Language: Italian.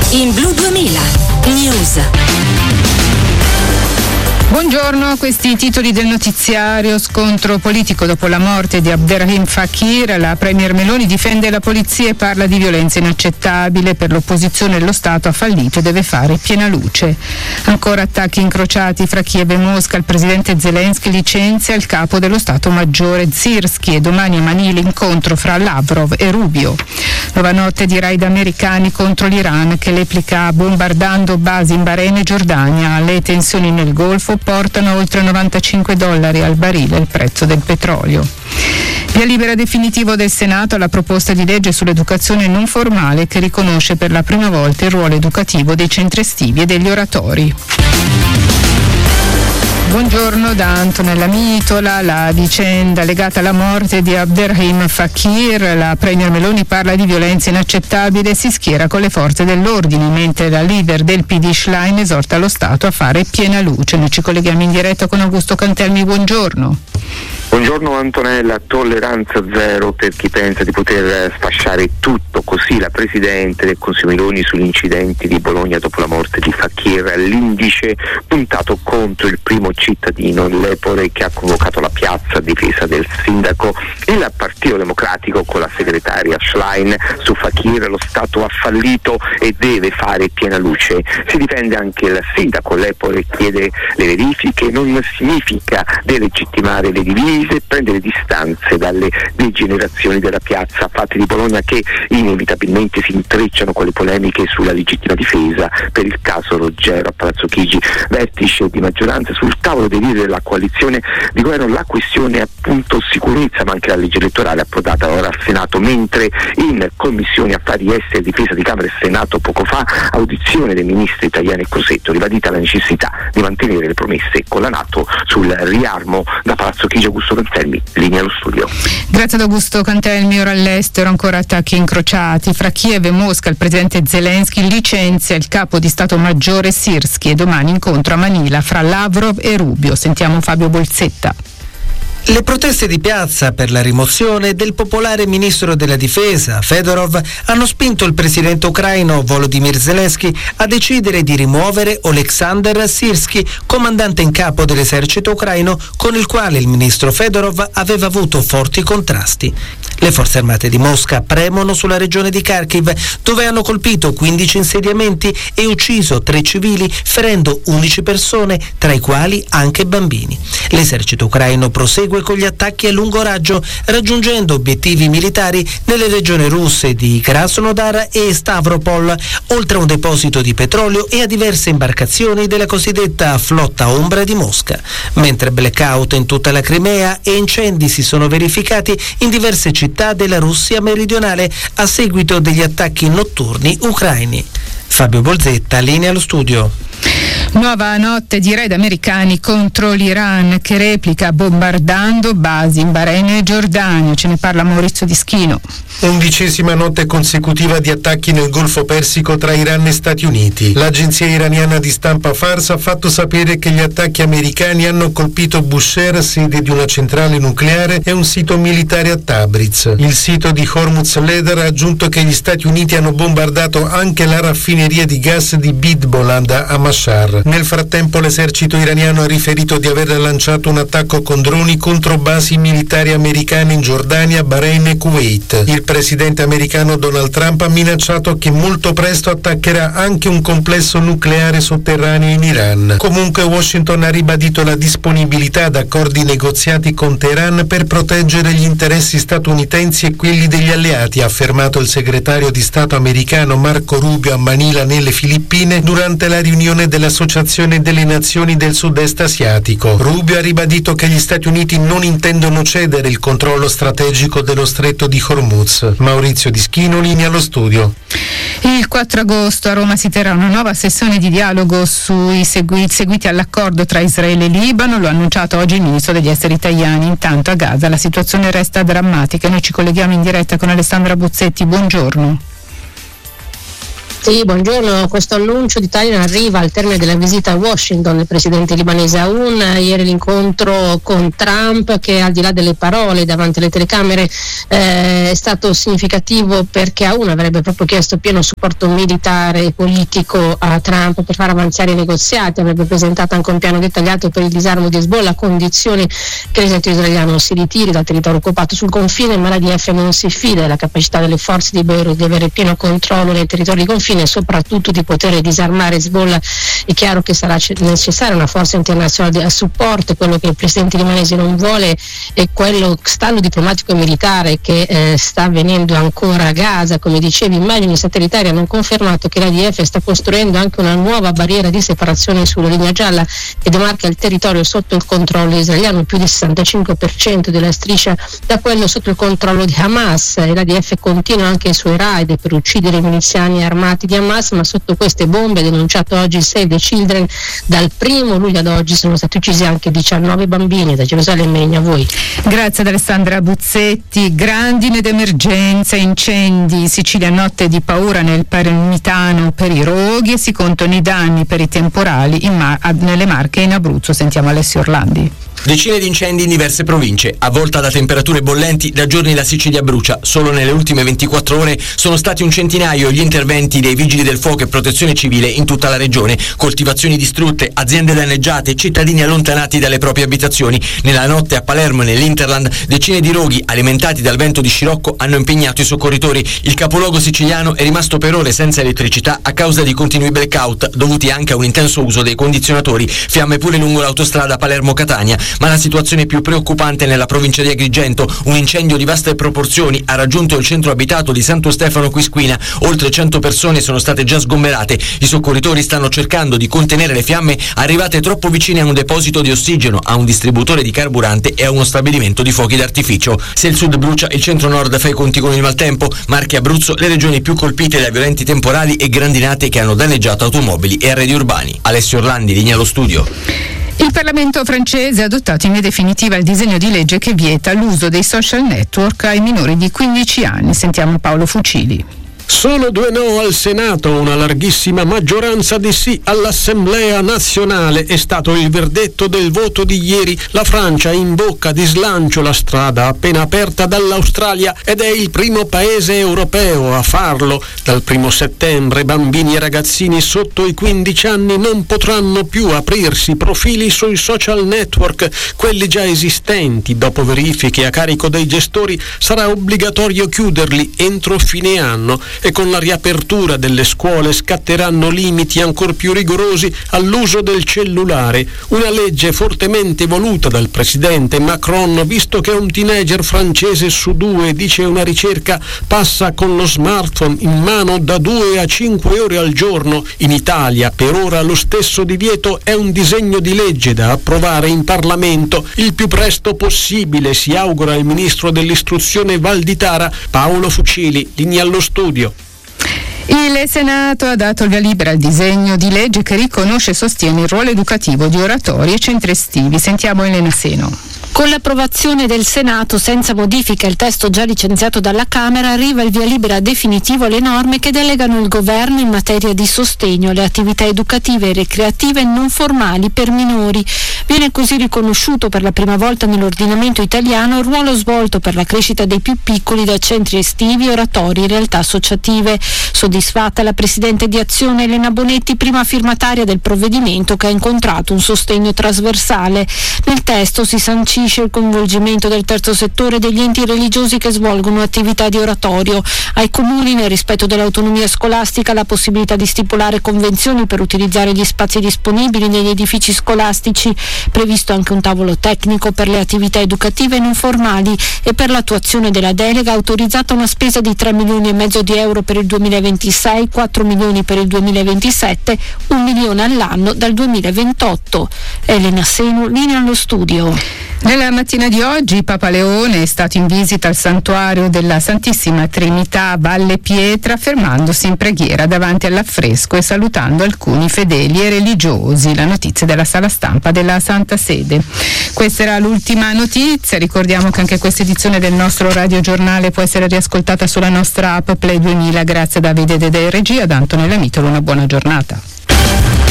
In Blu 2000 News. Buongiorno, questi i titoli del notiziario. Scontro politico dopo la morte di Abderrahim Fakir. La premier Meloni difende la polizia e parla di violenza inaccettabile. Per l'opposizione lo Stato ha fallito e deve fare piena luce. Ancora attacchi incrociati fra Kiev e Mosca. Il presidente Zelensky licenzia il capo dello Stato Maggiore Sirski e domani a Manila incontro fra Lavrov e Rubio. Nuova notte di raid americani contro l'Iran che replica bombardando basi in Bahrain e Giordania. Le tensioni nel Golfo portano oltre $95 al barile il prezzo del petrolio. Via libera definitivo del Senato alla proposta di legge sull'educazione non formale che riconosce per la prima volta il ruolo educativo dei centri estivi e degli oratori. Buongiorno da Antonella Mitola. La vicenda legata alla morte di Abderrahim Fakir. La premier Meloni parla di violenza inaccettabile e si schiera con le forze dell'ordine, mentre la leader del PD Schlein esorta lo Stato a fare piena luce. Noi ci colleghiamo in diretta con Augusto Cantelmi. Buongiorno. Buongiorno Antonella, tolleranza zero per chi pensa di poter sfasciare tutto, così la Presidente del Consiglio Meloni sugli incidenti di Bologna dopo la morte di Fakir, l'indice puntato contro il primo cittadino, l'Epore, che ha convocato la piazza a difesa del sindaco. Il Partito Democratico con la segretaria Schlein su Fakir, lo Stato ha fallito e deve fare piena luce. Si difende anche il sindaco, l'Epore chiede le verifiche, non significa delegittimare le divise, prendere distanze dalle degenerazioni della piazza, fatti di Bologna che inevitabilmente si intrecciano con le polemiche sulla legittima difesa per il caso Roggero a Palazzo Chigi. Vertice di maggioranza sul tavolo dei leader della coalizione di governo, la questione appunto sicurezza ma anche la legge elettorale approdata ora al Senato, mentre in Commissione Affari Esteri e Difesa di Camera e Senato poco fa audizione dei ministri Tajani e Crosetto, ribadita la necessità di mantenere le promesse con la NATO sul riarmo. Da Palazzo Chigi Augusto Cantelmi, linea allo studio. Grazie ad Augusto Cantelmi. Ora all'estero, ancora attacchi incrociati fra Kiev e Mosca. Il presidente Zelensky licenzia il capo di Stato Maggiore Sirski e domani incontro a Manila fra Lavrov e Rubio. Sentiamo Fabio Bolzetta. Le proteste di piazza per la rimozione del popolare ministro della difesa Fedorov hanno spinto il presidente ucraino Volodymyr Zelensky a decidere di rimuovere Oleksandr Sirski, comandante in capo dell'esercito ucraino, con il quale il ministro Fedorov aveva avuto forti contrasti. Le forze armate di Mosca premono sulla regione di Kharkiv, dove hanno colpito 15 insediamenti e ucciso 3 civili, ferendo 11 persone, tra i quali anche bambini. L'esercito ucraino prosegue con gli attacchi a lungo raggio, raggiungendo obiettivi militari nelle regioni russe di Krasnodar e Stavropol, oltre a un deposito di petrolio e a diverse imbarcazioni della cosiddetta flotta ombra di Mosca, mentre blackout in tutta la Crimea e incendi si sono verificati in diverse città della Russia meridionale a seguito degli attacchi notturni ucraini. Fabio Bolzetta, linea allo studio. Nuova notte di raid americani contro l'Iran che replica bombardando basi in Bahrain e Giordania. Ce ne parla Maurizio Dischino. 11ª notte consecutiva di attacchi nel Golfo Persico tra Iran e Stati Uniti. L'agenzia iraniana di stampa Fars ha fatto sapere che gli attacchi americani hanno colpito Bushehr, sede di una centrale nucleare, e un sito militare a Tabriz. Il sito di Hormuz Leather ha aggiunto che gli Stati Uniti hanno bombardato anche la raffineria di gas di Bidboland a Mashhar. Nel frattempo l'esercito iraniano ha riferito di aver lanciato un attacco con droni contro basi militari americane in Giordania, Bahrain e Kuwait. Il presidente americano Donald Trump ha minacciato che molto presto attaccherà anche un complesso nucleare sotterraneo in Iran. Comunque Washington ha ribadito la disponibilità ad accordi negoziati con Teheran per proteggere gli interessi statunitensi e quelli degli alleati, ha affermato il segretario di Stato americano Marco Rubio a Manila nelle Filippine durante la riunione dell'Associazione delle Nazioni del Sud-Est Asiatico. Rubio ha ribadito che gli Stati Uniti non intendono cedere il controllo strategico dello stretto di Hormuz. Maurizio Dischino, linea allo studio. Il 4 agosto a Roma si terrà una nuova sessione di dialogo sui seguiti all'accordo tra Israele e Libano. Lo ha annunciato oggi il ministro degli esteri italiani. Intanto a Gaza la situazione resta drammatica. Noi ci colleghiamo in diretta con Alessandra Buzzetti. Buongiorno. Sì, buongiorno. Questo annuncio di Thailand arriva al termine della visita a Washington del presidente libanese Aoun. Ieri l'incontro con Trump, che al di là delle parole davanti alle telecamere è stato significativo, perché Aoun avrebbe proprio chiesto pieno supporto militare e politico a Trump per far avanzare i negoziati. Avrebbe presentato anche un piano dettagliato per il disarmo di Hezbollah, a condizione che l'esercito israeliano si ritiri dal territorio occupato sul confine, ma l'IDF non si fida della capacità delle forze di Beirut di avere pieno controllo nei territori di confine e soprattutto di poter disarmare Hezbollah. È chiaro che sarà necessaria una forza internazionale a supporto. Quello che il presidente libanese non vuole è quello stallo diplomatico e militare che sta avvenendo ancora a Gaza. Come dicevi, immagini satellitari hanno confermato che l'IDF sta costruendo anche una nuova barriera di separazione sulla linea gialla che demarca il territorio sotto il controllo israeliano. Più del 65% della striscia da quello sotto il controllo di Hamas, e l'IDF continua anche i suoi raid per uccidere i miliziani armati di Hamas, ma sotto queste bombe, denunciato oggi il Save the Children, dal 1 luglio ad oggi sono stati uccisi anche 19 bambini. Da Gerusalemme, a voi. Grazie ad Alessandra Buzzetti. Grandine d'emergenza, incendi, Sicilia notte di paura nel Palermitano per i roghi e si contano i danni per i temporali nelle Marche e in Abruzzo. Sentiamo Alessio Orlandi. Decine di incendi in diverse province, avvolta da temperature bollenti, da giorni la Sicilia brucia. Solo nelle ultime 24 ore sono stati un centinaio gli interventi dei vigili del fuoco e protezione civile in tutta la regione. Coltivazioni distrutte, aziende danneggiate, cittadini allontanati dalle proprie abitazioni. Nella notte a Palermo e nell'Interland decine di roghi alimentati dal vento di scirocco hanno impegnato i soccorritori. Il capoluogo siciliano è rimasto per ore senza elettricità a causa di continui blackout dovuti anche a un intenso uso dei condizionatori. Fiamme pure lungo l'autostrada Palermo-Catania. Ma la situazione più preoccupante è nella provincia di Agrigento. Un incendio di vaste proporzioni ha raggiunto il centro abitato di Santo Stefano Quisquina. Oltre 100 persone sono state già sgomberate. I soccorritori stanno cercando di contenere le fiamme arrivate troppo vicine a un deposito di ossigeno, a un distributore di carburante e a uno stabilimento di fuochi d'artificio. Se il sud brucia, il centro-nord fa i conti con il maltempo. Marche e Abruzzo le regioni più colpite da violenti temporali e grandinate che hanno danneggiato automobili e arredi urbani. Alessio Orlandi, linea allo studio. Il Parlamento francese ha adottato in via definitiva il disegno di legge che vieta l'uso dei social network ai minori di 15 anni. Sentiamo Paolo Fucili. Solo 2 no al Senato, una larghissima maggioranza di sì all'Assemblea nazionale è stato il verdetto del voto di ieri. La Francia in bocca di slancio la strada appena aperta dall'Australia ed è il primo paese europeo a farlo. Dal 1 settembre bambini e ragazzini sotto i 15 anni non potranno più aprirsi profili sui social network, quelli già esistenti. Dopo verifiche a carico dei gestori sarà obbligatorio chiuderli entro fine anno. E con la riapertura delle scuole scatteranno limiti ancor più rigorosi all'uso del cellulare. Una legge fortemente voluta dal presidente Macron, visto che un teenager francese su 2, dice una ricerca, passa con lo smartphone in mano da 2 a 5 ore al giorno. In Italia per ora lo stesso divieto è un disegno di legge da approvare in Parlamento il più presto possibile, si augura il ministro dell'istruzione Valditara. Paolo Fucili, linea allo studio. Il Senato ha dato il via libera al disegno di legge che riconosce e sostiene il ruolo educativo di oratori e centri estivi. Sentiamo Elena Seno. Con l'approvazione del Senato, senza modifica il testo già licenziato dalla Camera, arriva il via libera definitivo alle norme che delegano il governo in materia di sostegno alle attività educative e ricreative non formali per minori. Viene così riconosciuto per la prima volta nell'ordinamento italiano il ruolo svolto per la crescita dei più piccoli da centri estivi, oratori e realtà associative. Soddisfatta la Presidente di Azione Elena Bonetti, prima firmataria del provvedimento che ha incontrato un sostegno trasversale. Nel testo si sancisce il coinvolgimento del terzo settore e degli enti religiosi che svolgono attività di oratorio. Ai comuni, nel rispetto dell'autonomia scolastica, la possibilità di stipulare convenzioni per utilizzare gli spazi disponibili negli edifici scolastici. Previsto anche un tavolo tecnico per le attività educative non formali e per l'attuazione della delega autorizzata una spesa di 3,5 milioni di euro per il 2026, 4 milioni per il 2027, 1 milione all'anno dal 2028. Elena Senu, linea allo studio. Nella mattina di oggi Papa Leone è stato in visita al santuario della Santissima Trinità a Valle Pietra, fermandosi in preghiera davanti all'affresco e salutando alcuni fedeli e religiosi. La notizia della sala stampa della Santa Sede. Questa era l'ultima notizia, ricordiamo che anche questa edizione del nostro radiogiornale può essere riascoltata sulla nostra app Play 2000. Grazie a Davide Dedè in regia, ad Antonella Mitolo, una buona giornata.